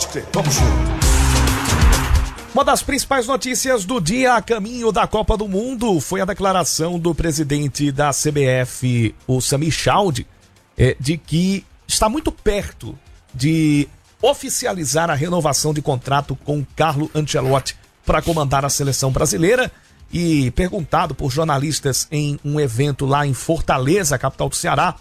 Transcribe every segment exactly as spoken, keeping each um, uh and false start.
Podcast. Vamos junto. Uma das principais notícias do dia a caminho da Copa do Mundo foi a declaração do presidente da C B F, o Sami Chaude, é, de que está muito perto de oficializar a renovação de contrato com Carlo Ancelotti para comandar a seleção brasileira. E perguntado por jornalistas em um evento lá em Fortaleza, capital do Ceará,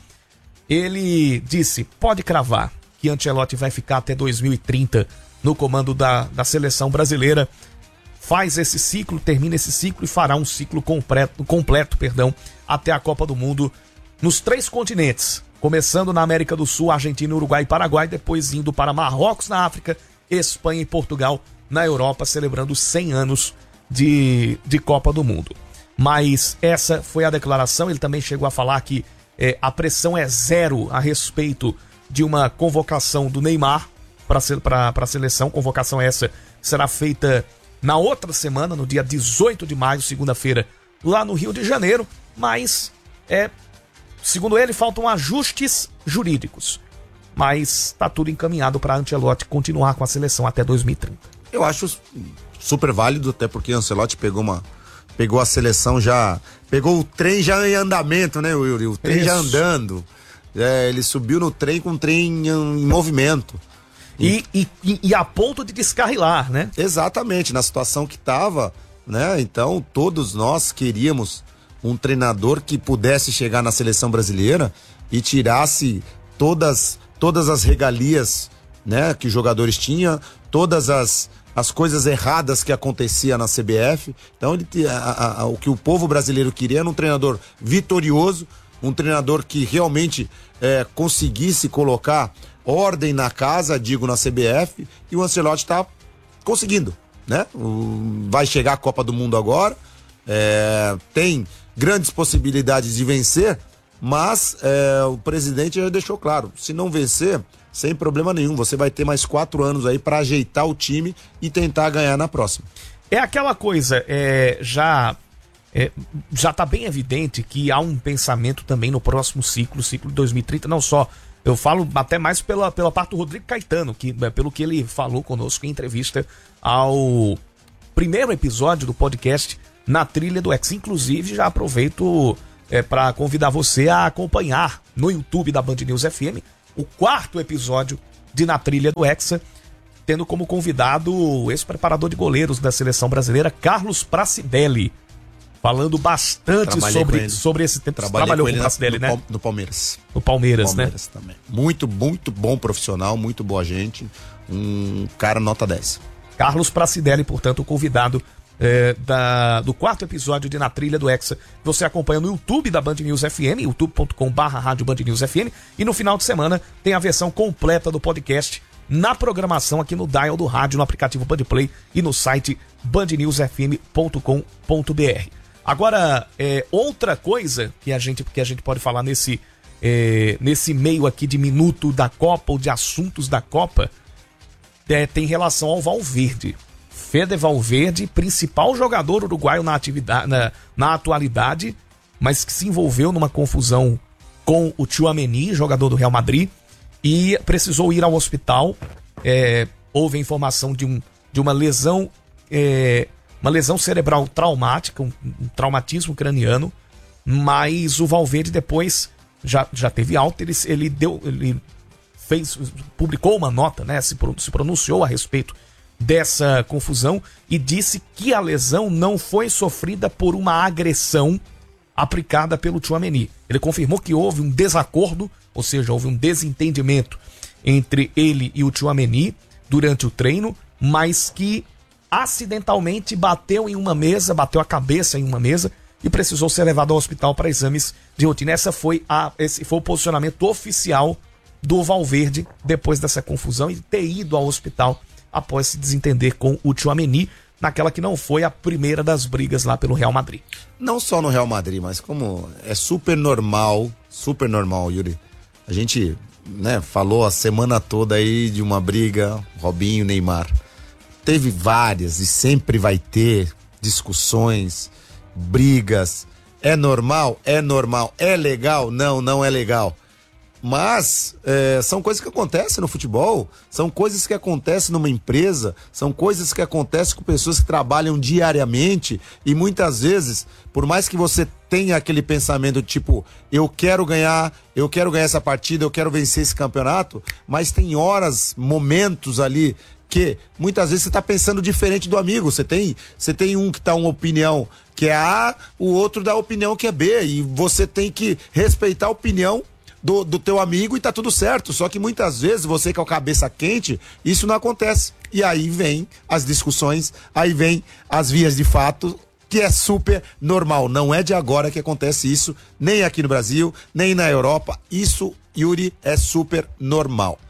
ele disse: pode cravar que Ancelotti vai ficar até dois mil e trinta no comando da, da seleção brasileira. Faz esse ciclo, termina esse ciclo e fará um ciclo completo, completo perdão, até a Copa do Mundo nos três continentes, começando na América do Sul, Argentina, Uruguai e Paraguai, depois indo para Marrocos na África, Espanha e Portugal na Europa, celebrando cem anos de, de Copa do Mundo. Mas essa foi a declaração. Ele também chegou a falar que é, a pressão é zero a respeito de uma convocação do Neymar para a seleção. Convocação essa será feita na outra semana, no dia dezoito de maio, segunda-feira, lá no Rio de Janeiro, mas, é, segundo ele, faltam ajustes jurídicos. Mas está tudo encaminhado para Ancelotti continuar com a seleção até dois mil e trinta. Eu acho super válido, até porque Ancelotti pegou uma pegou a seleção já, pegou o trem já em andamento, né, Yuri? O trem Isso. já andando. É, ele subiu no trem com o trem em, em movimento. E, e, e a ponto de descarrilar, né? Exatamente, na situação que estava, né? Então, todos nós queríamos um treinador que pudesse chegar na seleção brasileira e tirasse todas, todas as regalias, né, que os jogadores tinham, todas as, as coisas erradas que acontecia na C B F. Então, ele, a, a, a, o que o povo brasileiro queria era um treinador vitorioso, um treinador que realmente é, conseguisse colocar ordem na casa, digo, na C B F, e o Ancelotti está conseguindo, né? O, vai chegar a Copa do Mundo agora, é, tem grandes possibilidades de vencer, mas é, o presidente já deixou claro, se não vencer, sem problema nenhum, você vai ter mais quatro anos aí para ajeitar o time e tentar ganhar na próxima. É aquela coisa, é, já... É, já está bem evidente que há um pensamento também no próximo ciclo, ciclo de dois mil e trinta, não só, eu falo até mais pela, pela parte do Rodrigo Caetano, que, pelo que ele falou conosco em entrevista ao primeiro episódio do podcast Na Trilha do Hexa. Inclusive, já aproveito é, para convidar você a acompanhar no YouTube da Band News F M o quarto episódio de Na Trilha do Hexa, tendo como convidado o ex-preparador de goleiros da seleção brasileira, Carlos Pracidelli, falando bastante sobre, sobre esse tempo. Trabalhei Trabalhou com ele com o Pracidelli, no, né? no, no Palmeiras. No Palmeiras, Palmeiras né? Também. Muito, muito bom profissional, muito boa gente. Um cara nota dez. Carlos Pracidelli, portanto, o convidado é, da, do quarto episódio de Na Trilha do Hexa. Você acompanha no YouTube da Band News F M, youtube ponto com barra rádio Band News F M. E no final de semana tem a versão completa do podcast na programação aqui no dial do rádio, no aplicativo Bandplay e no site band news f m ponto com ponto b r. Agora, é, outra coisa que a gente, que a gente pode falar nesse, é, nesse meio aqui de minuto da Copa ou de assuntos da Copa, é, tem relação ao Valverde. Fede Valverde, principal jogador uruguaio na, atividade, na, na atualidade, mas que se envolveu numa confusão com o Tchouaméni, jogador do Real Madrid, e precisou ir ao hospital. É, houve a informação de, um, de uma lesão... É, uma lesão cerebral traumática, um, um traumatismo craniano, mas o Valverde depois já, já teve alta. Ele, ele deu, ele fez, publicou uma nota, né, se, se pronunciou a respeito dessa confusão e disse que a lesão não foi sofrida por uma agressão aplicada pelo Tchouaméni. Ele confirmou que houve um desacordo, ou seja, houve um desentendimento entre ele e o Tchouaméni durante o treino, mas que acidentalmente bateu em uma mesa, bateu a cabeça em uma mesa e precisou ser levado ao hospital para exames de rotina. Essa foi a, esse foi o posicionamento oficial do Valverde depois dessa confusão e ter ido ao hospital após se desentender com o Tchouaméni, naquela que não foi a primeira das brigas lá pelo Real Madrid. Não só no Real Madrid, mas como é super normal, super normal, Yuri. A gente, né, falou a semana toda aí de uma briga, Robinho, Neymar. Teve várias e sempre vai ter discussões, brigas. É normal? É normal. É legal? Não, não é legal. Mas é, são coisas que acontecem no futebol, são coisas que acontecem numa empresa, são coisas que acontecem com pessoas que trabalham diariamente e muitas vezes, por mais que você tenha aquele pensamento tipo, eu quero ganhar, eu quero ganhar essa partida, eu quero vencer esse campeonato, mas tem horas, momentos ali que muitas vezes você está pensando diferente do amigo. Você tem, você tem um que dá uma opinião que é A, o outro dá a opinião que é B, e você tem que respeitar a opinião do, do teu amigo e tá tudo certo. Só que muitas vezes você com a cabeça quente, isso não acontece. E aí vem as discussões, aí vem as vias de fato, que é super normal. Não é de agora que acontece isso, nem aqui no Brasil, nem na Europa. Isso, Yuri, é super normal.